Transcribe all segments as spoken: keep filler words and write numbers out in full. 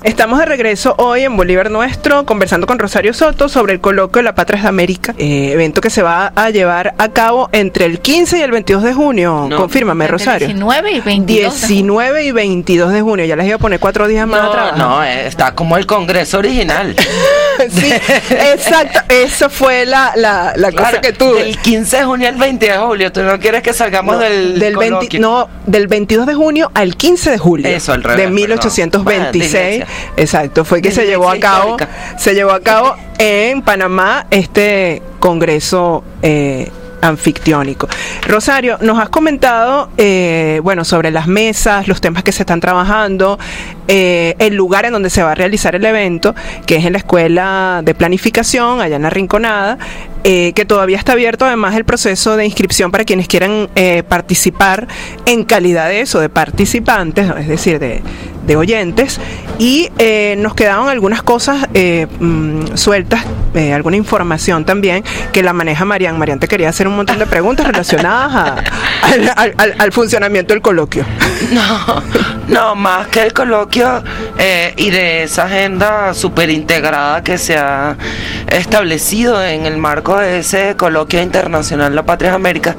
Estamos de regreso hoy en Bolívar Nuestro conversando con Rosario Soto sobre el coloquio de la Patria de América, eh, evento que se va a llevar a cabo entre el quince y el veintidós de junio. No. Confírmame, Rosario. diecinueve y veintidós. diecinueve y veintidós de junio. Ya les iba a poner cuatro días más no, a trabajar. No, está como el Congreso original. Sí, exacto. Esa fue la, la, la claro, cosa que tuve. Del quince de junio al veinte de julio. ¿Tú no quieres que salgamos no, del del veinte, no, del veintidós de junio al quince de julio. Eso, al revés. De mil ochocientos veintiséis. Bueno, exacto, fue que se llevó a cabo, se llevó a cabo en Panamá este congreso eh, anfictiónico. Rosario, nos has comentado, eh, bueno, sobre las mesas, los temas que se están trabajando, eh, el lugar en donde se va a realizar el evento, que es en la Escuela de Planificación, allá en La Rinconada, eh, que todavía está abierto además el proceso de inscripción para quienes quieran eh, participar en calidad de eso, de participantes, es decir, de, de oyentes, y eh, nos quedaron algunas cosas eh, mmm, sueltas, eh, alguna información también que la maneja Marian. Marian te quería hacer un montón de preguntas relacionadas a, al, al, al funcionamiento del coloquio. No, no, más que el coloquio eh, y de esa agenda súper integrada que se ha establecido en el marco de ese coloquio internacional La Patria de América,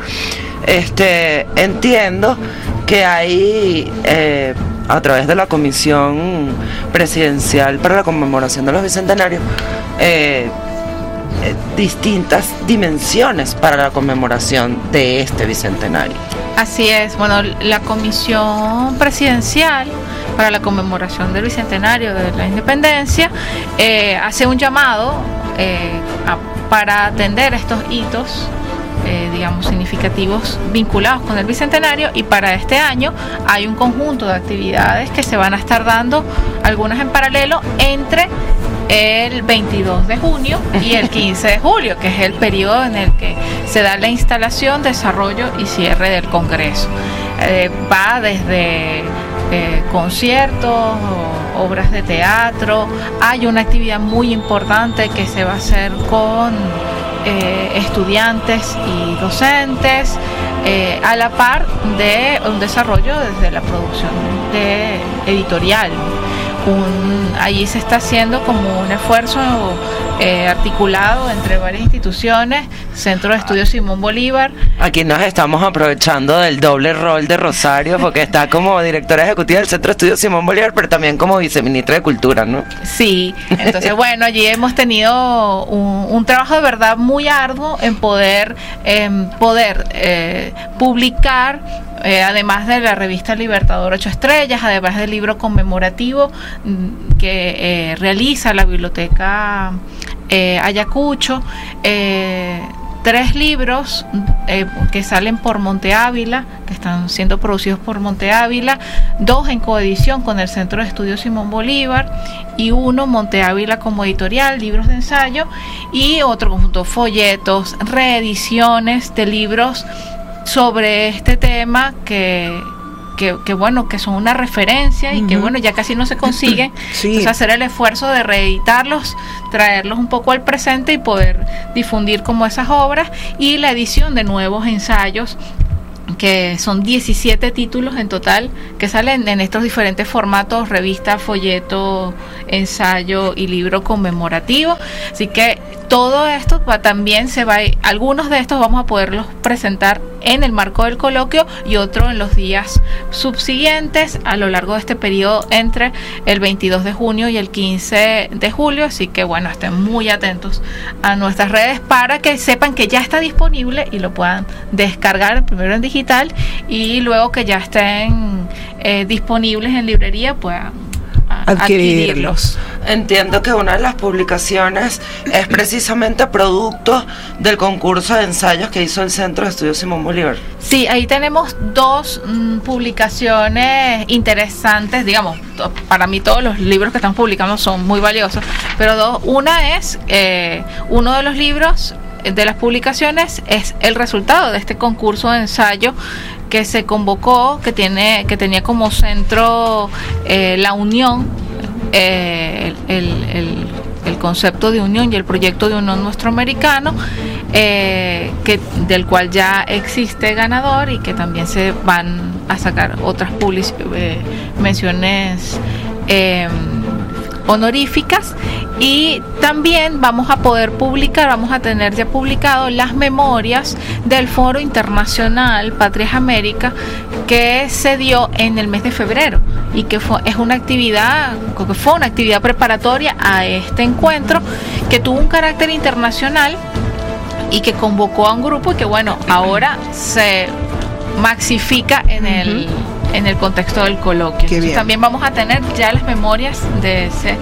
este, entiendo que hay eh, a través de la Comisión Presidencial para la Conmemoración de los Bicentenarios eh, eh, distintas dimensiones para la conmemoración de este bicentenario. Así es, bueno, la Comisión Presidencial para la Conmemoración del Bicentenario de la Independencia eh, hace un llamado eh, a, para atender estos hitos Eh, digamos significativos vinculados con el Bicentenario, y para este año hay un conjunto de actividades que se van a estar dando, algunas en paralelo, entre el veintidós de junio y el quince de julio, que es el periodo en el que se da la instalación, desarrollo y cierre del Congreso. Eh, va desde eh, conciertos, obras de teatro, hay una actividad muy importante que se va a hacer con Eh, estudiantes y docentes, eh, a la par de un desarrollo desde la producción de editorial. Un, allí se está haciendo como un esfuerzo eh, articulado entre varias instituciones, Centro de Estudios Simón Bolívar. Aquí nos estamos aprovechando del doble rol de Rosario, porque está como directora ejecutiva del Centro de Estudios Simón Bolívar, pero también como viceministra de Cultura, ¿no? Sí, entonces bueno, allí hemos tenido un, un trabajo de verdad muy arduo en poder, en poder eh, publicar, Eh, además de la revista Libertador ocho estrellas, además del libro conmemorativo mm, que eh, realiza la Biblioteca eh, Ayacucho, eh, tres libros eh, que salen por Monte Ávila, que están siendo producidos por Monte Ávila, dos en coedición con el Centro de Estudios Simón Bolívar, y uno Monte Ávila como editorial, libros de ensayo, y otro conjunto, folletos, reediciones de libros sobre este tema que, que, que bueno, que son una referencia y uh-huh. que bueno, ya casi no se consiguen. Sí. Entonces hacer el esfuerzo de reeditarlos, traerlos un poco al presente y poder difundir como esas obras, y la edición de nuevos ensayos, que son diecisiete títulos en total, que salen en estos diferentes formatos: revista, folleto, ensayo y libro conmemorativo. Así que todo esto va, también se va, algunos de estos vamos a poderlos presentar en el marco del coloquio y otro en los días subsiguientes a lo largo de este periodo entre el veintidós de junio y el quince de julio. Así que bueno, estén muy atentos a nuestras redes para que sepan que ya está disponible y lo puedan descargar primero en digital y luego que ya estén eh, disponibles en librería puedan adquirirlos. Entiendo que una de las publicaciones es precisamente producto del concurso de ensayos que hizo el Centro de Estudios Simón Bolívar. Sí, ahí tenemos dos mm, publicaciones interesantes, digamos, to- para mí todos los libros que están publicando son muy valiosos, pero dos, una es, eh, uno de los libros de las publicaciones es el resultado de este concurso de ensayo que se convocó, que tiene que tenía como centro eh, la unión, eh, el, el, el, el concepto de unión y el proyecto de unión nuestroamericano, eh, que del cual ya existe ganador y que también se van a sacar otras public- eh, menciones eh, honoríficas, y también vamos a poder publicar, vamos a tener ya publicado las memorias del Foro Internacional Patrias América que se dio en el mes de febrero y que fue, es una actividad, que fue una actividad preparatoria a este encuentro que tuvo un carácter internacional y que convocó a un grupo y que bueno, ahora se maxifica en el uh-huh. en el contexto del coloquio. Entonces, también vamos a tener ya las memorias de ese,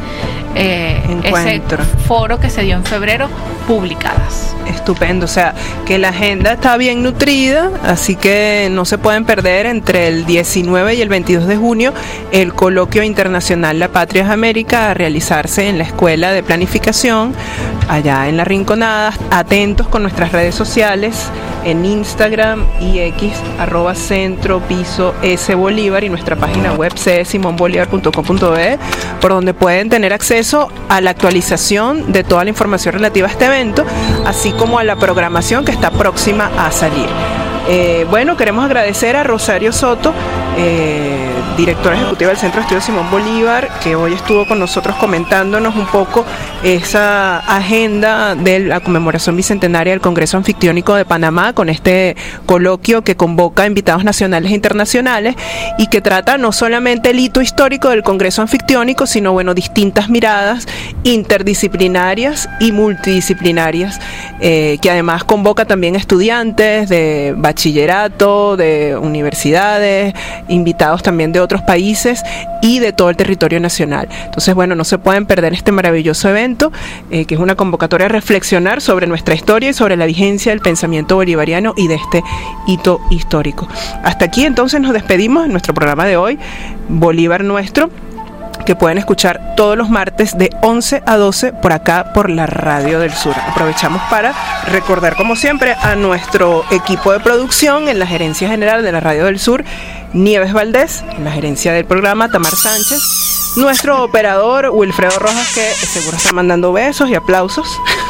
eh, ese foro que se dio en febrero publicadas. Estupendo, o sea, que la agenda está bien nutrida, así que no se pueden perder entre el diecinueve y el veintidós de junio el coloquio internacional La Patria es América a realizarse en la Escuela de Planificación, allá en La Rinconada. Atentos con nuestras redes sociales, en Instagram y X, arroba centro piso S Bolívar, y nuestra página web c e simon bolivar punto com punto be, por donde pueden tener acceso a la actualización de toda la información relativa a este evento, así como a la programación que está próxima a salir. Eh, bueno, queremos agradecer a Rosario Soto, eh, directora ejecutiva del Centro de Estudios Simón Bolívar, que hoy estuvo con nosotros comentándonos un poco esa agenda de la conmemoración bicentenaria del Congreso Anfictiónico de Panamá, con este coloquio que convoca invitados nacionales e internacionales y que trata no solamente el hito histórico del Congreso Anfictiónico, sino bueno, distintas miradas interdisciplinarias y multidisciplinarias, eh, que además convoca también estudiantes de bachillerato, de universidades, invitados también de otros países y de todo el territorio nacional. Entonces, bueno, no se pueden perder este maravilloso evento, eh, que es una convocatoria a reflexionar sobre nuestra historia y sobre la vigencia del pensamiento bolivariano y de este hito histórico. Hasta aquí entonces nos despedimos en nuestro programa de hoy, Bolívar Nuestro, que pueden escuchar todos los martes de once a doce por acá por la Radio del Sur. Aprovechamos para recordar, como siempre, a nuestro equipo de producción en la gerencia general de la Radio del Sur, Nieves Valdés, en la gerencia del programa, Tamar Sánchez, nuestro operador Wilfredo Rojas, que seguro está mandando besos y aplausos,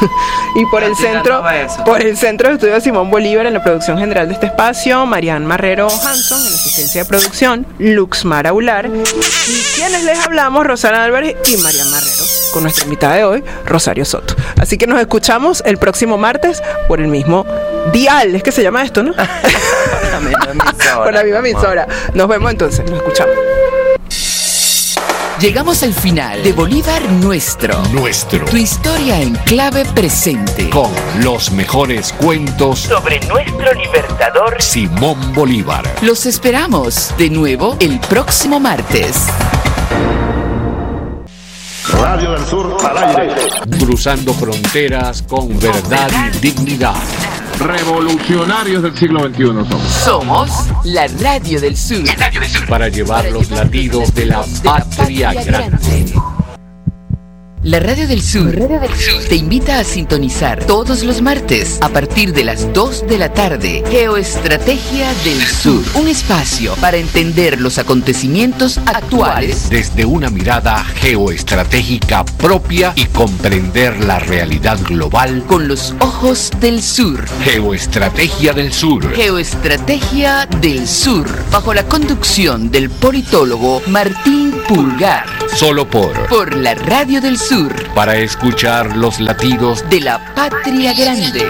y por el centro por el Centro de Estudios Simón Bolívar, en la producción general de este espacio, Marian Marrero Hanson, en la asistencia de producción, Luxmar Aular, y quienes les hablamos, Rosana Álvarez y Marian Marrero, con nuestra invitada de hoy, Rosario Soto. Así que nos escuchamos el próximo martes por el mismo dial, es que se llama esto, ¿no? La misma emisora. Por la misma emisora. Nos vemos entonces, nos escuchamos. Llegamos al final de Bolívar Nuestro. Nuestro. Tu historia en clave presente. Con los mejores cuentos sobre nuestro libertador Simón Bolívar. Los esperamos de nuevo el próximo martes. Radio del Sur al aire. Cruzando fronteras con verdad y dignidad. Revolucionarios del siglo veintiuno somos. Somos la Radio del Sur. La Radio del Sur. Para llevar los latidos de la patria grande. La Radio del Sur te invita a sintonizar todos los martes a partir de las dos de la tarde. Geoestrategia del Sur, un espacio para entender los acontecimientos actuales desde una mirada geoestratégica propia y comprender la realidad global con los ojos del sur. Geoestrategia del Sur. Geoestrategia del Sur, bajo la conducción del politólogo Martín Pulgar. Solo por Por la Radio del Sur. Para escuchar los latidos de la patria grande.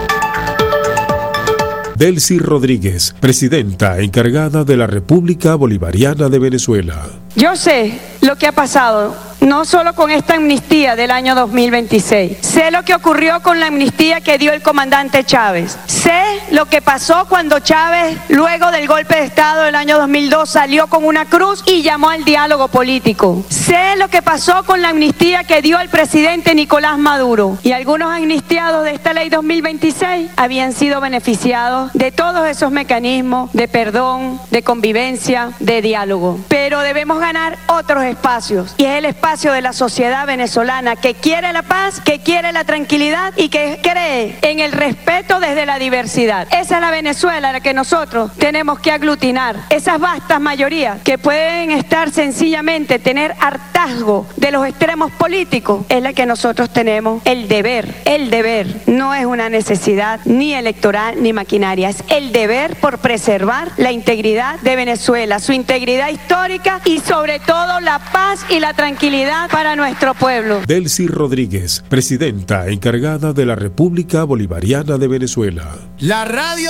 Delcy Rodríguez, presidenta encargada de la República Bolivariana de Venezuela. Yo sé lo que ha pasado, no solo con esta amnistía del año dos mil veintiséis. Sé lo que ocurrió con la amnistía que dio el comandante Chávez. Sé lo que pasó cuando Chávez, luego del golpe de Estado del año dos mil dos, salió con una cruz y llamó al diálogo político. Sé lo que pasó con la amnistía que dio el presidente Nicolás Maduro. Y algunos amnistiados de esta ley dos mil veintiséis habían sido beneficiados de todos esos mecanismos de perdón, de convivencia, de diálogo. Pero debemos ganar otros espacios, y es el espacio de la sociedad venezolana que quiere la paz, que quiere la tranquilidad y que cree en el respeto desde la diversidad diversidad. Esa es la Venezuela a la que nosotros tenemos que aglutinar. Esas vastas mayorías que pueden estar sencillamente, tener hartazgo de los extremos políticos, es la que nosotros tenemos el deber, el deber, no es una necesidad ni electoral ni maquinaria, es el deber por preservar la integridad de Venezuela, su integridad histórica y sobre todo la paz y la tranquilidad para nuestro pueblo. Delcy Rodríguez, presidenta encargada de la República Bolivariana de Venezuela. La radio